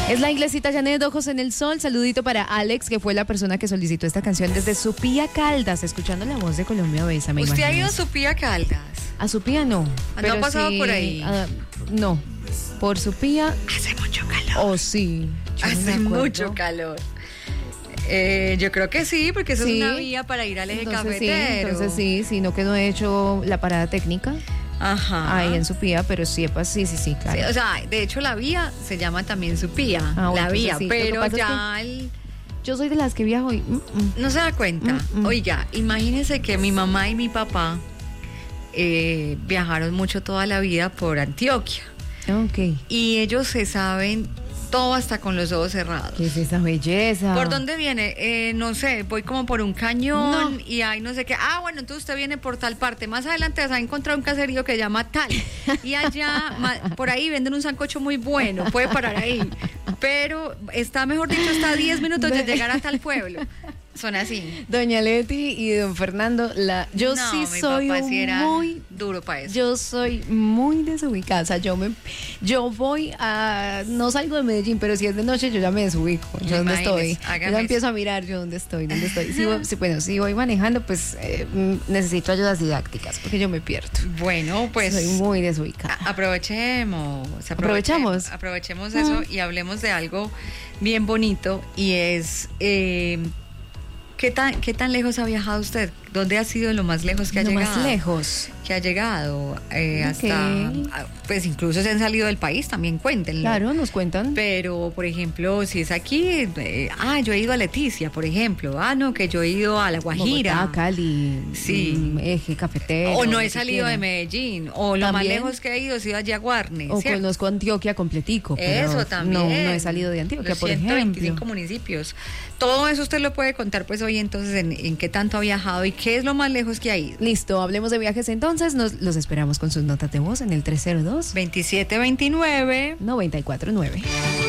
Es la Iglesita Janet, Ojos en el Sol. Saludito para Alex, que fue la persona que solicitó esta canción desde Supía Caldas, escuchando la voz de Colombia Besa. ¿Usted ha ido a Supía Caldas? A Supía no. ¿No ha pasado sí, por ahí? No. Por Supía. Hace mucho calor. Oh, sí. Hace mucho calor. Yo creo que sí, porque eso es una vía para ir al eje cafetero. Entonces sí, sino que no he hecho la parada técnica. Ajá. Ahí en Supía, pero sí, sí, claro. Sí, o sea, de hecho la vía se llama también Supía, la vía, sí. pero ya yo soy de las que viajo y no se da cuenta. Oiga, imagínense que mi mamá y mi papá viajaron mucho toda la vida por Antioquia. Ok. Y ellos se saben todo hasta con los ojos cerrados. ¿Qué es esa belleza? ¿Por dónde viene? No sé, voy como por un cañón y hay no sé qué. Ah, bueno, entonces usted viene por tal parte. Más adelante vas a encontrar un caserío que se llama tal. Y allá, por ahí venden un sancocho muy bueno. Puede parar ahí. Pero está, mejor dicho, está a 10 minutos de llegar a tal pueblo. Son así. Doña Leti y don Fernando, yo sí soy muy duro para eso. Yo soy muy desubicada. O sea, yo voy a, no salgo de Medellín, pero si es de noche yo ya me desubico. Yo dónde estoy. Yo ya empiezo a mirar yo dónde estoy. Si voy manejando, pues necesito ayudas didácticas porque yo me pierdo. Bueno, pues soy muy desubicada. Aprovechemos eso y hablemos de algo bien bonito y es ¿qué tan lejos ha viajado usted? ¿Dónde ha sido lo más lejos que ha llegado? Lo más lejos. Que ha llegado hasta, pues incluso se han salido del país, también cuéntenlo. Claro, nos cuentan. Pero, por ejemplo, si es aquí, yo he ido a Leticia, por ejemplo. No, que yo he ido a La Guajira. Bogotá, Cali, sí. Eje cafetero. O no he salido de Medellín. O lo más lejos que he ido ha sido a Yaguarne. O ¿cierto? Conozco Antioquia completico. Pero eso también. No he salido de Antioquia, por ejemplo. 125 municipios. Todo eso usted lo puede contar pues hoy entonces en qué tanto ha viajado y qué es lo más lejos que ha ido. Listo, hablemos de viajes entonces. Los esperamos con sus notas de voz en el 302 2729 949.